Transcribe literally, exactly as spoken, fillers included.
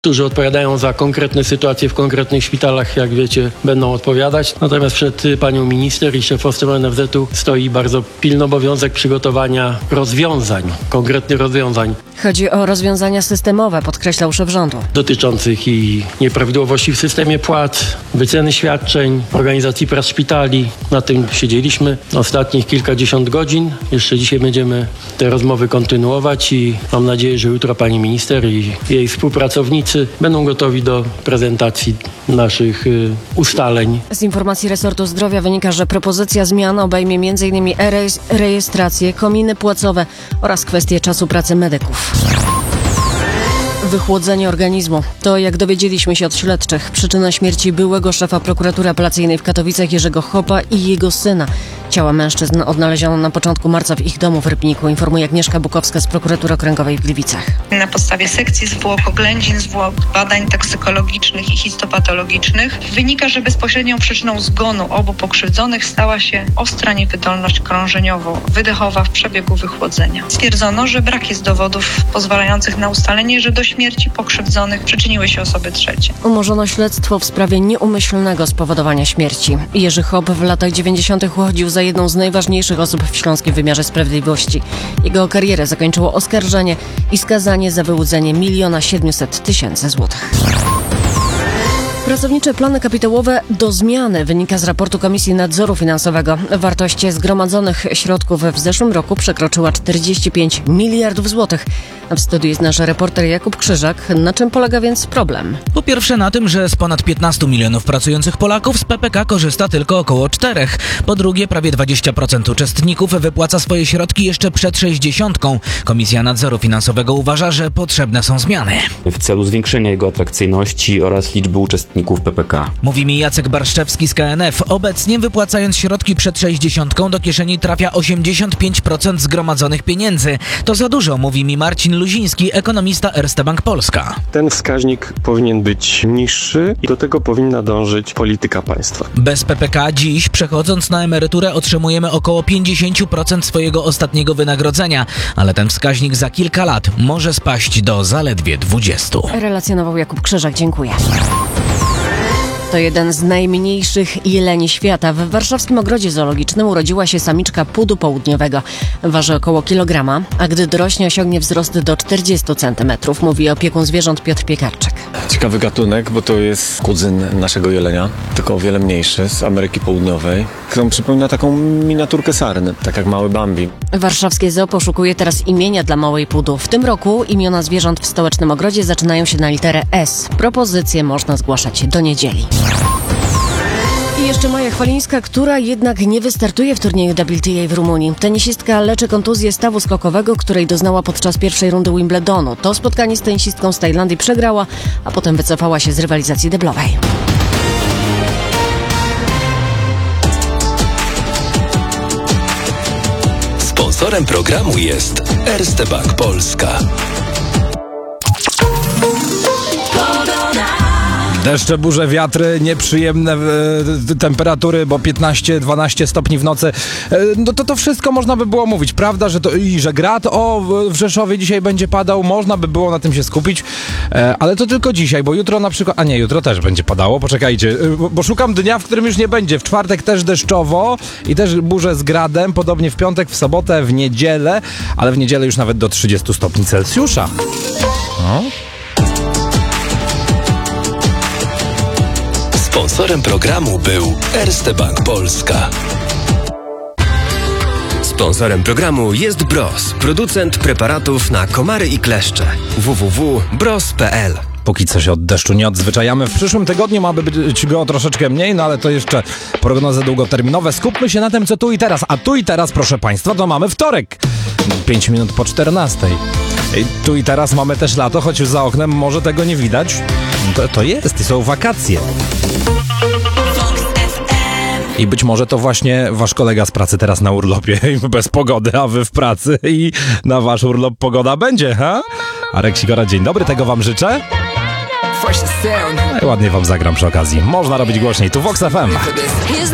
którzy odpowiadają za konkretne sytuacje w konkretnych szpitalach, jak wiecie, będą odpowiadać. Natomiast przed panią minister i szefostwem N F Z-u stoi bardzo pilny obowiązek przygotowania rozwiązań, konkretnych rozwiązań. Chodzi o rozwiązania systemowe, podkreślał szef rządu. Dotyczących i nieprawidłowości w systemie płac, wyceny świadczeń, organizacji prac szpitali. Na tym siedzieliśmy ostatnich kilkadziesiąt godzin. Jeszcze dzisiaj będziemy te rozmowy kontynuować i mam nadzieję, że jutro pani minister i jej współpracownicy będą gotowi do prezentacji naszych y, ustaleń. Z informacji resortu zdrowia wynika, że propozycja zmian obejmie między innymi rejestrację, kominy płacowe oraz kwestie czasu pracy medyków. Wychłodzenie organizmu. To, jak dowiedzieliśmy się od śledczych, przyczyna śmierci byłego szefa prokuratury apelacyjnej w Katowicach Jerzego Hopa i jego syna. Ciała mężczyzn odnaleziono na początku marca w ich domu w Rybniku, informuje Agnieszka Bukowska z prokuratury okręgowej w Gliwicach. Na podstawie sekcji zwłok, oględzin zwłok, badań toksykologicznych i histopatologicznych wynika, że bezpośrednią przyczyną zgonu obu pokrzywdzonych stała się ostra niewydolność krążeniowo-wydechowa w przebiegu wychłodzenia. Stwierdzono, że brak jest dowodów pozwalających na ustalenie, że do śmierci pokrzywdzonych przyczyniły się osoby trzecie. Umorzono śledztwo w sprawie nieumyślnego spowodowania śmierci. Jerzy Hop w latach dziewięćdziesiątych uchodził za jedną z najważniejszych osób w śląskim wymiarze sprawiedliwości. Jego karierę zakończyło oskarżenie i skazanie za wyłudzenie miliona siedmiuset tysięcy złotych. Pracownicze plany kapitałowe do zmiany, wynika z raportu Komisji Nadzoru Finansowego. Wartość zgromadzonych środków w zeszłym roku przekroczyła czterdzieści pięć miliardów złotych. W studiu jest nasz reporter Jakub Krzyżak. Na czym polega więc problem? Po pierwsze na tym, że z ponad piętnastu milionów pracujących Polaków z P P K korzysta tylko około czterech. Po drugie, prawie dwadzieścia procent uczestników wypłaca swoje środki jeszcze przed sześćdziesiątką. Komisja Nadzoru Finansowego uważa, że potrzebne są zmiany. W celu zwiększenia jego atrakcyjności oraz liczby uczestników P P K. Mówi mi Jacek Barszczewski z K N F. Obecnie wypłacając środki przed sześćdziesiątką do kieszeni trafia osiemdziesiąt pięć procent zgromadzonych pieniędzy. To za dużo, mówi mi Marcin Luziński, ekonomista Erste Bank Polska. Ten wskaźnik powinien być niższy i do tego powinna dążyć polityka państwa. Bez P P K dziś, przechodząc na emeryturę, otrzymujemy około pięćdziesiąt procent swojego ostatniego wynagrodzenia, ale ten wskaźnik za kilka lat może spaść do zaledwie dwudziestu. Relacjonował Jakub Krzyżak, dziękuję. To jeden z najmniejszych jeleni świata. W warszawskim ogrodzie zoologicznym urodziła się samiczka pudu południowego. Waży około kilograma, a gdy dorośnie, osiągnie wzrost do czterdziestu centymetrów, mówi opiekun zwierząt Piotr Piekarczyk. Ciekawy gatunek, bo to jest kuzyn naszego jelenia, tylko o wiele mniejszy, z Ameryki Południowej, którą przypomina taką miniaturkę sarny, tak jak mały Bambi. Warszawskie zoo poszukuje teraz imienia dla małej pudu. W tym roku imiona zwierząt w stołecznym ogrodzie zaczynają się na literę S. Propozycje można zgłaszać do niedzieli. I jeszcze Maja Chwalińska, która jednak nie wystartuje w turnieju W T A w Rumunii. Tenisistka leczy kontuzję stawu skokowego, której doznała podczas pierwszej rundy Wimbledonu. To spotkanie z tenisistką z Tajlandii przegrała, a potem wycofała się z rywalizacji deblowej. Sponsorem programu jest Erste Bank Polska. Deszcze, burze, wiatry, nieprzyjemne e, temperatury, bo piętnaście dwanaście stopni w nocy. E, no to to wszystko można by było mówić, prawda? Że to, i że grad o w Rzeszowie dzisiaj będzie padał, można by było na tym się skupić, e, ale to tylko dzisiaj, bo jutro na przykład, a nie, jutro też będzie padało, poczekajcie, e, bo, bo szukam dnia, w którym już nie będzie. W czwartek też deszczowo i też burze z gradem, podobnie w piątek, w sobotę, w niedzielę, ale w niedzielę już nawet do trzydziestu stopni Celsjusza. No. Sponsorem programu był Erste Bank Polska. Sponsorem programu jest Bros, producent preparatów na komary i kleszcze. w w w kropka bros kropka p l. Póki co się od deszczu nie odzwyczajamy. W przyszłym tygodniu ma być go troszeczkę mniej, no ale to jeszcze prognozy długoterminowe. Skupmy się na tym, co tu i teraz. A tu i teraz, proszę Państwa, to mamy wtorek. pięć minut po czternastej. I tu i teraz mamy też lato, choć za oknem może tego nie widać. To, to jest i są wakacje. I być może to właśnie wasz kolega z pracy teraz na urlopie bez pogody, a wy w pracy i na wasz urlop pogoda będzie, ha? Arek Sikora, dzień dobry, tego wam życzę. No i ładnie wam zagram przy okazji. Można robić głośniej, tu Vox F M.